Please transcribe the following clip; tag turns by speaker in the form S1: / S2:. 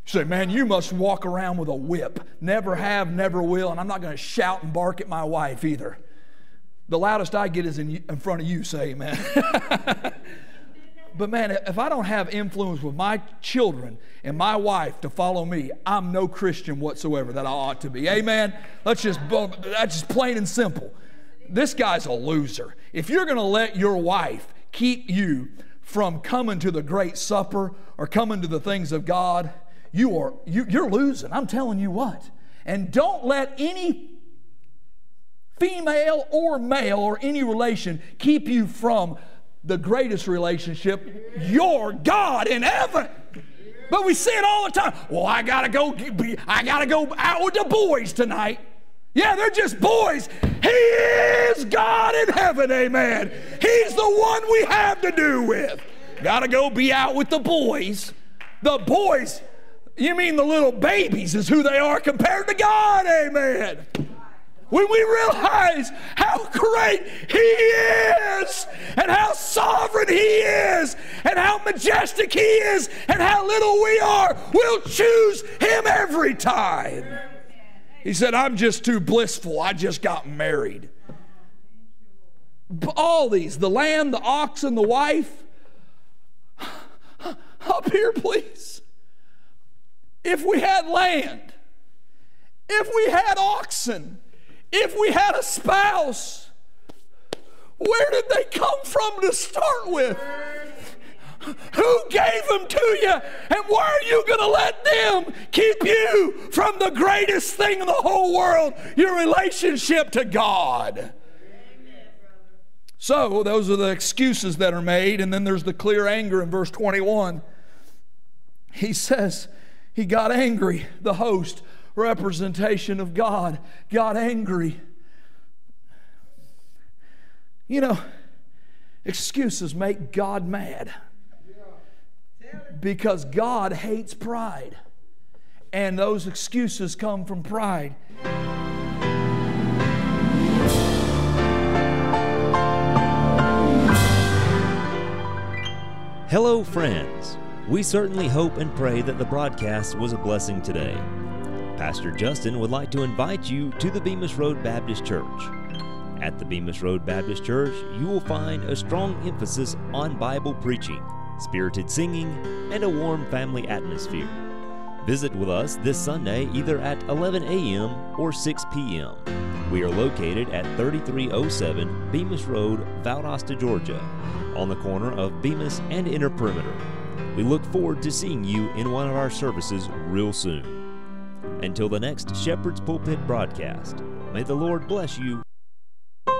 S1: You say, man, you must walk around with a whip. Never have, never will, and I'm not going to shout and bark at my wife either. The loudest I get is in front of you, say amen. But man, if I don't have influence with my children and my wife to follow me, I'm no Christian whatsoever that I ought to be. Amen? That's just plain and simple. This guy's a loser. If you're going to let your wife keep you from coming to the great supper or coming to the things of God, you're losing. I'm telling you what. And don't let any female or male or any relation keep you from the greatest relationship, your God in heaven. But we see it all the time. Well, I gotta go out with the boys tonight. Yeah, they're just boys. He is God in heaven, amen. He's the one we have to do with. Gotta go be out with the boys. The boys, you mean the little babies is who they are compared to God, amen. When we realize how great He is and how sovereign He is and how majestic He is and how little we are, we'll choose Him every time. He said, I'm just too blissful. I just got married. All these, the lamb, the ox, and the wife. Up here, please. If we had land, if we had oxen, if we had a spouse, where did they come from to start with? Who gave them to you? And why are you going to let them keep you from the greatest thing in the whole world, your relationship to God? So those are the excuses that are made, and then there's the clear anger in verse 21. He says he got angry, the host, representation of God, got angry. You know, excuses make God mad because God hates pride, and those excuses come from pride.
S2: Hello, friends. We certainly hope and pray that the broadcast was a blessing today. Pastor Justin would like to invite you to the Bemis Road Baptist Church. At the Bemis Road Baptist Church, you will find a strong emphasis on Bible preaching, spirited singing, and a warm family atmosphere. Visit with us this Sunday either at 11 a.m. or 6 p.m. We are located at 3307 Bemis Road, Valdosta, Georgia, on the corner of Bemis and Inner Perimeter. We look forward to seeing you in one of our services real soon. Until the next Shepherd's Pulpit broadcast, may the Lord bless you